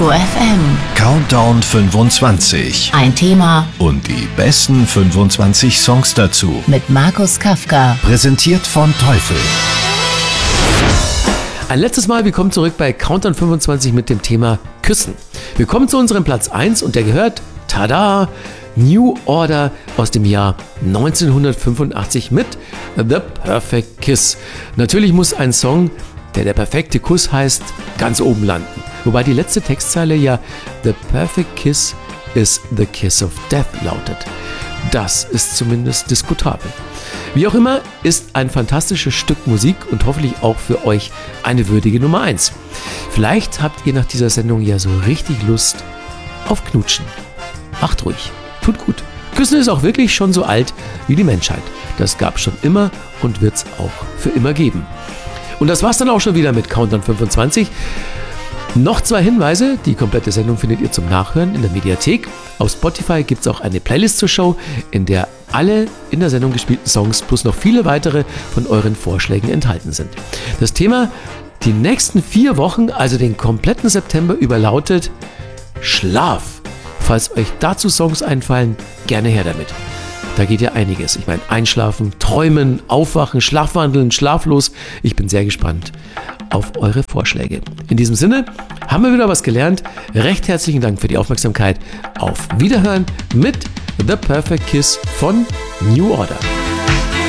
Ego FM. Countdown 25. Ein Thema Und die besten 25 Songs dazu. mit Markus Kafka. Präsentiert von Teufel. Ein letztes Mal, wir kommen zurück bei Countdown 25 mit dem Thema Küssen. Wir kommen zu unserem Platz 1 und der gehört, tada, New Order aus dem Jahr 1985 mit The Perfect Kiss. Natürlich muss ein Song, der perfekte Kuss heißt, ganz oben landen. Wobei die letzte Textzeile ja The Perfect Kiss is the Kiss of Death lautet. Das ist zumindest diskutabel. Wie auch immer, ist ein fantastisches Stück Musik und hoffentlich auch für euch eine würdige Nummer 1. Vielleicht habt ihr nach dieser Sendung ja so richtig Lust auf Knutschen. Macht ruhig, tut gut. Küssen ist auch wirklich schon so alt wie die Menschheit. Das gab es schon immer und wird es auch für immer geben. Und das war's dann auch schon wieder mit Countdown 25. Noch 2 Hinweise, die komplette Sendung findet ihr zum Nachhören in der Mediathek. Auf Spotify gibt es auch eine Playlist zur Show, in der alle in der Sendung gespielten Songs plus noch viele weitere von euren Vorschlägen enthalten sind. Das Thema die nächsten 4 Wochen, also den kompletten September über, lautet Schlaf. Falls euch dazu Songs einfallen, gerne her damit. Da geht ja einiges. Ich meine, einschlafen, träumen, aufwachen, schlafwandeln, schlaflos. Ich bin sehr gespannt auf eure Vorschläge. In diesem Sinne haben wir wieder was gelernt. Recht herzlichen Dank für die Aufmerksamkeit. Auf Wiederhören mit The Perfect Kiss von New Order.